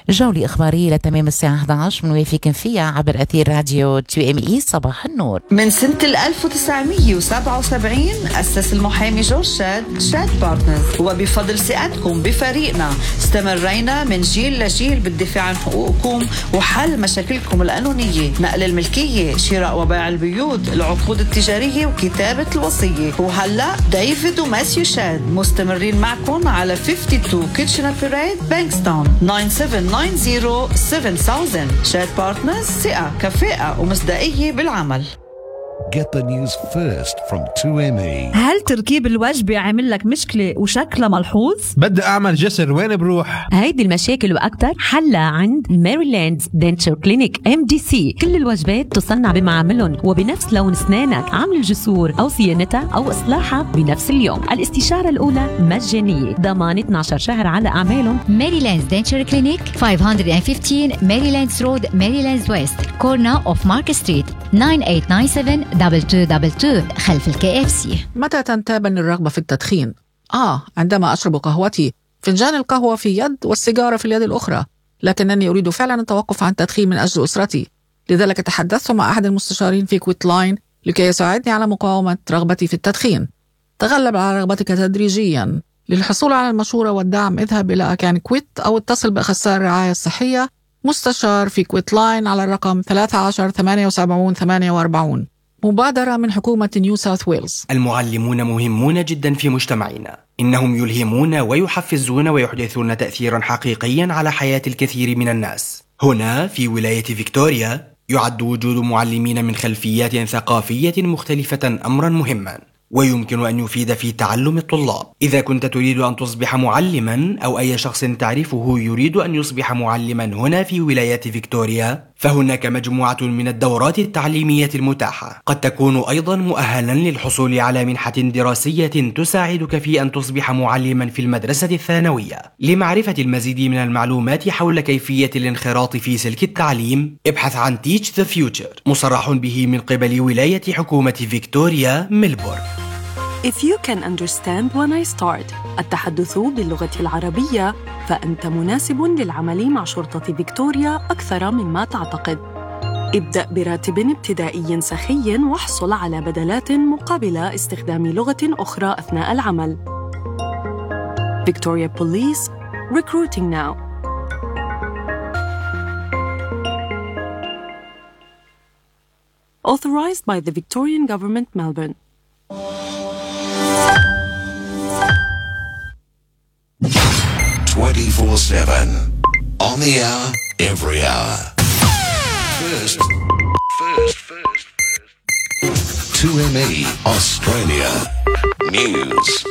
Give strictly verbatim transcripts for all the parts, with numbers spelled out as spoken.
جولة إخبارية لتمام الساعة إحدى عشر بنوافيكم فيها عبر أثير راديو تو إم إي. صباح النور. من سنة ألف وتسعمية وسبعة وسبعين أسس المحامي جورج شاد شاد بارتنرز، وبفضل ثقتكم بفريقنا استمرينا من جيل لجيل بالدفاع عن حقوقكم وحل مشاكلكم القانونية، نقل الملكية، شراء وبيع البيوت، العقود التجارية وكتابة الوصية. وهلأ ديفيد وماسيو شاد مستمرين معكم على اثنين وخمسين كيتشنر بيريد بانكستون تسعة سبعة تسعة صفر سبعة ألف. شاد بارتنرز، ثقة كفاءة ومصداقية بالعمل. Get the news first from تو إم إي. هل تركيب الوجبة عامل لك مشكلة وشكلها ملحوظ؟ بدي أعمل جسر، وين بروح؟ هيدي المشاكل وأكتر حلها عند ميريلاند دنتشر كلينيك إم دي سي. كل الوجبات تصنع بمعاملهم وبنفس لون أسنانك، عمل الجسور أو صيانتها أو إصلاحها بنفس اليوم. الاستشارة الأولى مجانية، ضمان اثني عشر شهر على أعمالهم. ميريلاند دنتشر كلينيك خمسمية وخمستاشر ميريلاند رود، ميريلاند ويست، كورنا أوف مارك ستريت، تسعة ثمانية تسعة سبعة دبل تو دبل تو خلف الكي اف سي. متى تنتابني الرغبة في التدخين؟ آه عندما أشرب قهوتي، فنجان القهوة في يد والسيجارة في اليد الأخرى، لكنني أريد فعلا التوقف عن التدخين من أجل أسرتي. لذلك تحدثت مع أحد المستشارين في كويت لاين لكي يساعدني على مقاومة رغبتي في التدخين. تغلب على رغبتك تدريجيا. للحصول على المشورة والدعم اذهب إلى أكان كويت أو اتصل بأخصائي الرعاية الصحية مستشار في كويت لاين على الرقم ثلاثة عشر ثمانية وسبعين ثمانية وأربعين. مبادرة من حكومة نيو ساوث ويلز. المعلمون مهمون جدا في مجتمعنا، إنهم يلهمون ويحفزون ويحدثون تأثيرا حقيقيا على حياة الكثير من الناس. هنا في ولاية فيكتوريا يعد وجود معلمين من خلفيات ثقافية مختلفة أمرا مهما، ويمكن أن يفيد في تعلم الطلاب. إذا كنت تريد أن تصبح معلما أو أي شخص تعرفه يريد أن يصبح معلما هنا في ولاية فيكتوريا، فهناك مجموعة من الدورات التعليمية المتاحة. قد تكون أيضا مؤهلا للحصول على منحة دراسية تساعدك في أن تصبح معلما في المدرسة الثانوية. لمعرفة المزيد من المعلومات حول كيفية الانخراط في سلك التعليم، ابحث عن Teach the Future، مصرح به من قبل ولاية حكومة فيكتوريا ميلبورن. If you can understand when I start التحدث باللغة العربية، فأنت مناسب للعمل مع شرطة فيكتوريا أكثر مما تعتقد. ابدأ براتب ابتدائي سخي واحصل على بدلات مقابل استخدام لغة أخرى أثناء العمل. Victoria Police, recruiting now. Authorized by the Victorian Government, Melbourne. twenty-four seven. On the hour, every hour. First, first, first, first. تو إم إي Australia News.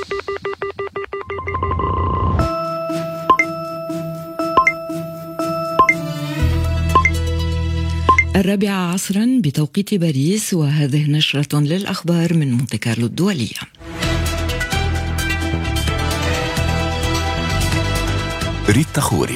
الرابعة عصرا بتوقيت باريس، وهذه نشرة للأخبار من مونتي كارلو الدولية. ريتا خوري.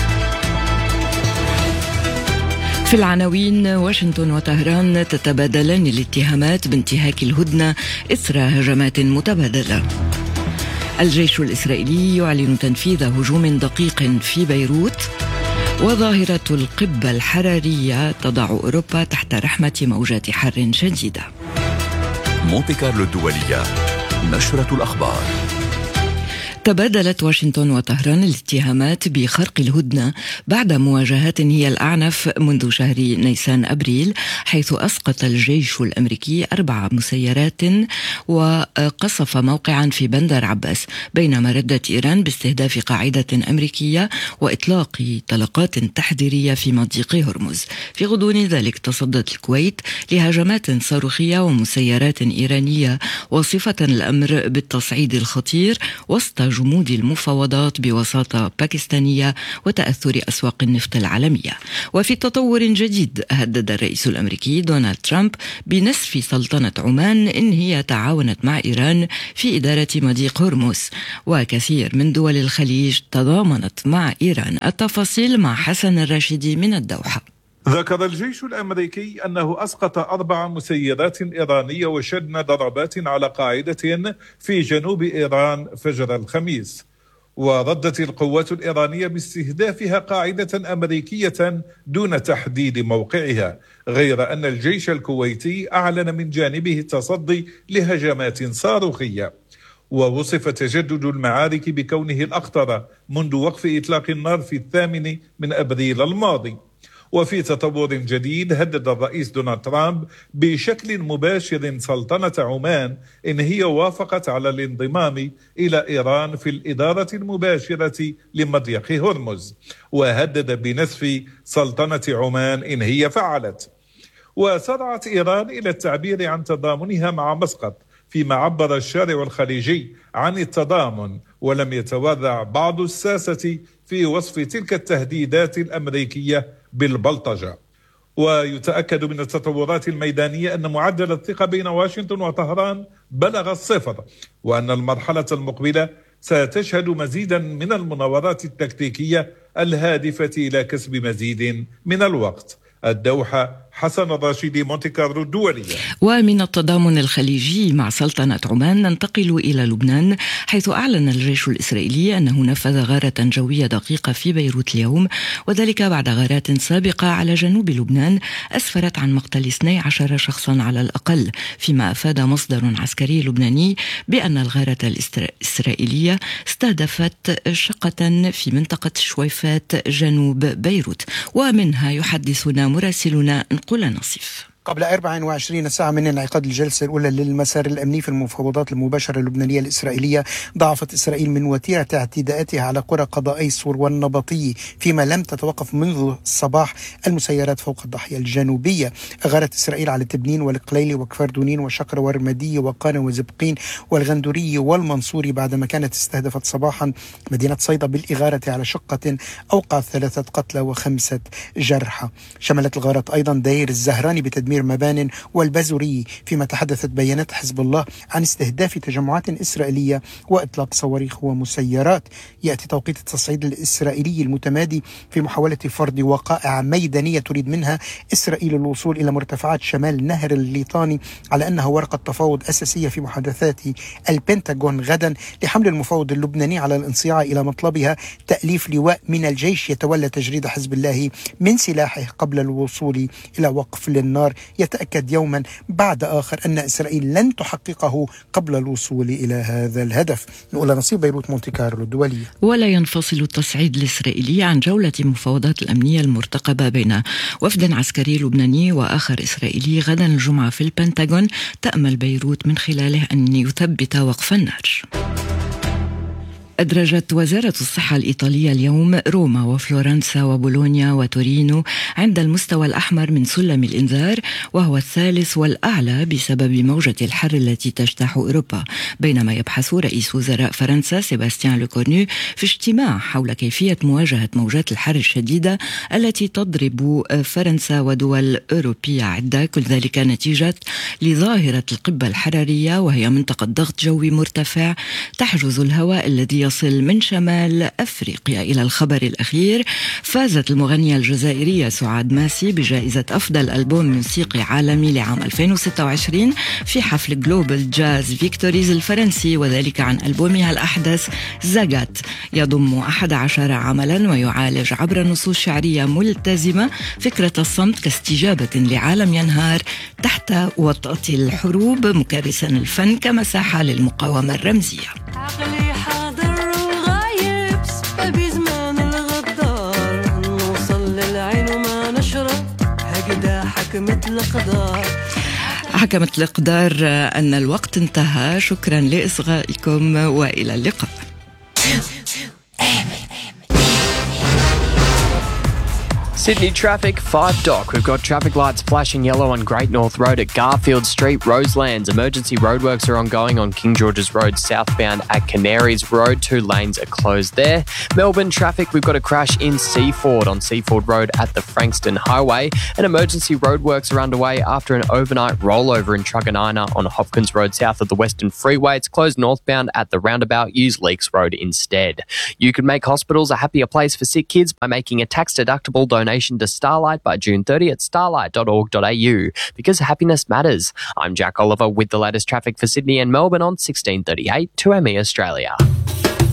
في العناوين: واشنطن وطهران تتبادلان الاتهامات بانتهاك الهدنة إثر هجمات متبادلة. الجيش الإسرائيلي يعلن تنفيذ هجوم دقيق في بيروت. وظاهرة القبة الحرارية تضع أوروبا تحت رحمة موجات حر شديدة. مونتي كارلو الدولية، نشرة الأخبار. تبادلت واشنطن وطهران الاتهامات بخرق الهدنة بعد مواجهات هي الأعنف منذ شهر نيسان أبريل، حيث أسقط الجيش الأمريكي أربع مسيرات وقصف موقعا في بندر عباس، بينما ردت إيران باستهداف قاعدة أمريكية وإطلاق طلقات تحذيرية في مضيق هرمز. في غضون ذلك تصدت الكويت لهجمات صاروخية ومسيرات إيرانية، وصفة الأمر بالتصعيد الخطير وسط جمود المفاوضات بوساطة باكستانية وتأثر أسواق النفط العالمية. وفي تطور جديد، هدد الرئيس الأمريكي دونالد ترامب بنسف سلطنة عمان إن هي تعاونت مع إيران في إدارة مضيق هرمز، وكثير من دول الخليج تضامنت مع إيران. التفاصيل مع حسن الراشدي من الدوحة. ذكر الجيش الأمريكي أنه أسقط أربع مسيرات إيرانية وشن ضربات على قاعدة في جنوب إيران فجر الخميس. وردت القوات الإيرانية باستهدافها قاعدة أمريكية دون تحديد موقعها، غير أن الجيش الكويتي أعلن من جانبه التصدي لهجمات صاروخية. ووصف تجدد المعارك بكونه الأخطر منذ وقف إطلاق النار في الثامن من أبريل الماضي. وفي تطور جديد هدد الرئيس دونالد ترامب بشكل مباشر سلطنة عمان إن هي وافقت على الانضمام إلى إيران في الإدارة المباشرة لمضيق هرمز، وهدد بنسف سلطنة عمان إن هي فعلت. وسرعت إيران إلى التعبير عن تضامنها مع مسقط، فيما عبر الشارع الخليجي عن التضامن، ولم يتورع بعض الساسة في وصف تلك التهديدات الأمريكية بالبلطجة. ويتأكد من التطورات الميدانية أن معدل الثقة بين واشنطن وطهران بلغ الصفر، وأن المرحلة المقبلة ستشهد مزيدا من المناورات التكتيكية الهادفة إلى كسب مزيد من الوقت. الدوحة، حسن الراشدي، مونتي كارلو الدولية. ومن التضامن الخليجي مع سلطنة عمان ننتقل إلى لبنان، حيث أعلن الجيش الإسرائيلي أنه نفذ غارة جوية دقيقة في بيروت اليوم، وذلك بعد غارات سابقة على جنوب لبنان أسفرت عن مقتل اثني عشر شخصا على الأقل، فيما أفاد مصدر عسكري لبناني بأن الغارة الإسرائيلية استهدفت شقة في منطقة شويفات جنوب بيروت، ومنها يحدثنا مراسلنا نقول نصيف. قبل أربع وعشرين ساعة من انعقاد الجلسة الأولى للمسار الأمني في المفاوضات المباشرة اللبنانية الإسرائيلية، ضاعفت إسرائيل من وتيرة اعتداءاتها على قرى قضائي سور والنبطي، فيما لم تتوقف منذ الصباح المسيرات فوق الضاحية الجنوبية. أغارت إسرائيل على تبنين والقليلي وكفر دونين وشقر والرمادية وقانا وزبقين والغندوري والمنصوري، بعدما كانت استهدفت صباحا مدينة صيدا بالإغارة على شقة أوقعت ثلاثة قتلى وخمسة جرحى. شملت الغارات أيضا داير الزهراني بتدمير مبان والبزوري، فيما تحدثت بيانات حزب الله عن استهداف تجمعات إسرائيلية وإطلاق صواريخ ومسيرات. يأتي توقيت التصعيد الإسرائيلي المتمادي في محاولة فرض وقائع ميدانية تريد منها إسرائيل الوصول إلى مرتفعات شمال نهر الليطاني، على أنها ورقة تفاوض أساسية في محادثات البنتاغون غدا لحمل المفاوض اللبناني على الانصياع إلى مطلبها تأليف لواء من الجيش يتولى تجريد حزب الله من سلاحه قبل الوصول إلى وقف للنار، يتأكد يوما بعد آخر أن إسرائيل لن تحققه قبل الوصول إلى هذا الهدف. نقول نصيب بيروت مونتي كارلو الدولية. ولا ينفصل التصعيد الإسرائيلي عن جولة المفاوضات الأمنية المرتقبة بين وفد عسكري لبناني وآخر إسرائيلي غدا الجمعة في البنتاغون، تأمل بيروت من خلاله أن يثبت وقف النار. أدرجت وزارة الصحة الإيطالية اليوم روما وفلورنسا وبولونيا وتورينو عند المستوى الأحمر من سلم الإنذار، وهو الثالث والأعلى بسبب موجة الحر التي تجتاح أوروبا، بينما يبحث رئيس وزراء فرنسا سيباستيان لوكورنو في اجتماع حول كيفية مواجهة موجات الحر الشديدة التي تضرب فرنسا ودول أوروبية عدة، كل ذلك نتيجة لظاهرة القبة الحرارية، وهي منطقة ضغط جوي مرتفع تحجز الهواء الذي يصل من شمال أفريقيا. إلى الخبر الأخير، فازت المغنية الجزائرية سعاد ماسي بجائزة أفضل ألبوم موسيقي عالمي لعام ألفين وستة وعشرين في حفل جلوبال جاز فيكتوريز الفرنسي، وذلك عن ألبومها الأحدث زاغات، يضم أحد عشر عملا ويعالج عبر نصوص شعرية ملتزمة فكرة الصمت كاستجابة لعالم ينهار تحت وطأة الحروب، مكرسا الفن كمساحة للمقاومة الرمزية. عقلي حاضر وغايب بزمان الغدار، نوصل للعين وما نشرب هكذا حكمت الأقدار. حكمت الأقدار أن الوقت انتهى. شكرا لإصغائكم وإلى اللقاء. Sydney traffic, five dock. We've got traffic lights flashing yellow on Great North Road at Garfield Street, Roselands. Emergency roadworks are ongoing on King George's Road southbound at Canaries Road. Two lanes are closed there. Melbourne traffic, we've got a crash in Seaford on Seaford Road at the Frankston Highway. And emergency roadworks are underway after an overnight rollover in Truganina on Hopkins Road south of the Western Freeway. It's closed northbound at the roundabout. Use Leaks Road instead. You can make hospitals a happier place for sick kids by making a tax-deductible donation to Starlight by June thirtieth at starlight dot org dot a u, because happiness matters. I'm Jack Oliver with the latest traffic for Sydney and Melbourne on sixteen thirty-eight two M E Australia.